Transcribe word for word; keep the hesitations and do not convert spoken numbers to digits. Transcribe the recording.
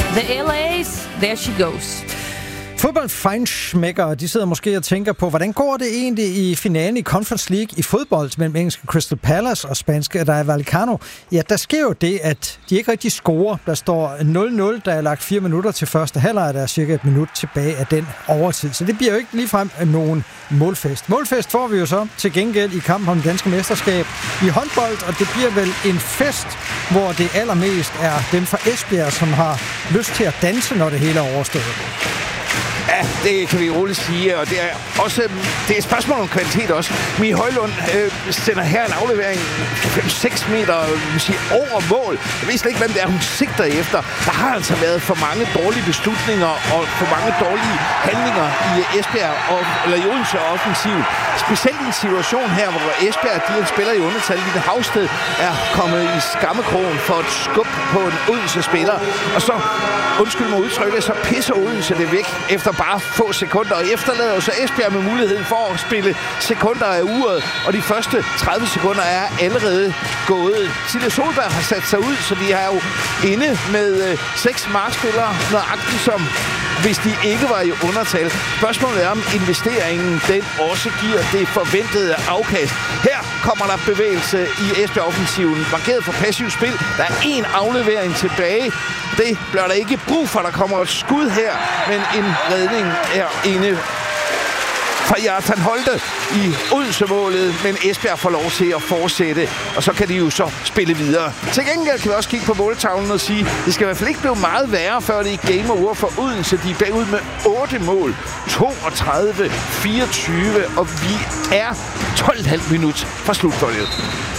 The L A's, There She Goes. Fodboldfejnsmækkere, de sidder måske og tænker på, hvordan går det egentlig i finalen i Conference League i fodbold mellem engelske Crystal Palace og spanske Rayo Vallecano? Ja, der sker jo det, at de ikke rigtig scorer. Der står nul nul, der er lagt fire minutter til første halvleg, der er cirka et minut tilbage af den overtid. Så det bliver jo ikke ligefrem nogen målfest. Målfest får vi jo så til gengæld i kampen om det danske mesterskab i håndbold, og det bliver vel en fest, hvor det allermest er dem fra Esbjerg, som har lyst til at danse, når det hele er overstået. Ja, det kan vi roligt sige, og det er også det er et spørgsmål om kvalitet også. Mie Højlund øh, sender her en aflevering fem seks meter sige, over mål. Jeg ved slet ikke, hvem det er, hun sigter efter. Der har altså været for mange dårlige beslutninger og for mange dårlige handlinger i Esbjerg og, eller i Odense offensiv. Specielt i en situation her, hvor Esbjerg, de er en spiller i undertal. Lille Havsted er kommet i skammekrogen for et skub på en Odense-spiller. Og så, undskyld mig udtrykket, så pisser Odense det væk efter bare få sekunder, og efterlader så Esbjerg med muligheden for at spille sekunder af uret, og de første tredive sekunder er allerede gået. Silje Solberg har sat sig ud, så de er jo inde med øh, seks markspillere, nøjagtigt som hvis de ikke var i undertal. Spørgsmålet er, om investeringen den også giver det forventede afkast. Her kommer der bevægelse i Esbjerg-offensiven. Markeret for passivt spil. Der er en aflevering tilbage. Det bliver der ikke brug for. Der kommer et skud her, men en redning er inde fra Jartan Holte i Odense-målet, men Esbjerg får lov til at fortsætte, og så kan de jo så spille videre. Til gengæld kan vi også kigge på måltavlen og sige, det skal i hvert fald ikke blive meget værre, før det er game over for Odense. De er bagud med otte mål. toogtredive fireogtyve, og vi er tolv komma fem minut fra slutboldet.